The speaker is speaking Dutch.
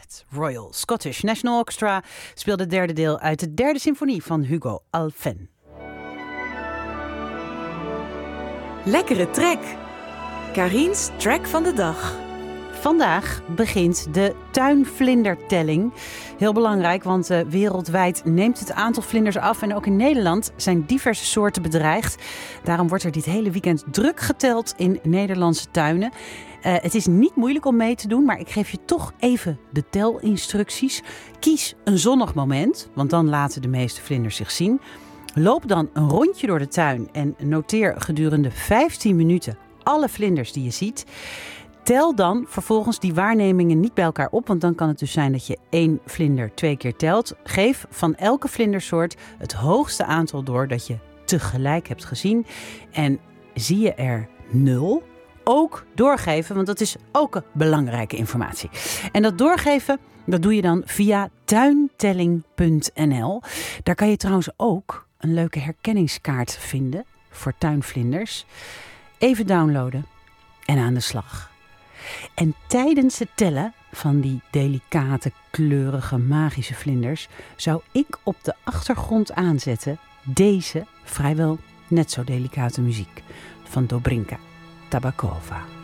Het Royal Scottish National Orchestra speelde het derde deel uit de derde symfonie van Hugo Alphen. Lekkere track. Karin's track van de dag. Vandaag begint de tuinvlindertelling. Heel belangrijk, want wereldwijd neemt het aantal vlinders af. En ook in Nederland zijn diverse soorten bedreigd. Daarom wordt er dit hele weekend druk geteld in Nederlandse tuinen. Het is niet moeilijk om mee te doen, maar ik geef je toch even de telinstructies. Kies een zonnig moment, want dan laten de meeste vlinders zich zien. Loop dan een rondje door de tuin en noteer gedurende 15 minuten alle vlinders die je ziet. Tel dan vervolgens die waarnemingen niet bij elkaar op, want dan kan het dus zijn dat je 1 vlinder 2 keer telt. Geef van elke vlindersoort het hoogste aantal door dat je tegelijk hebt gezien. En zie je er 0, ook doorgeven, want dat is ook een belangrijke informatie. En dat doorgeven, dat doe je dan via tuintelling.nl. Daar kan je trouwens ook een leuke herkenningskaart vinden voor tuinvlinders. Even downloaden en aan de slag. En tijdens het tellen van die delicate, kleurige, magische vlinders zou ik op de achtergrond aanzetten deze vrijwel net zo delicate muziek van Dobrinka Tabakova.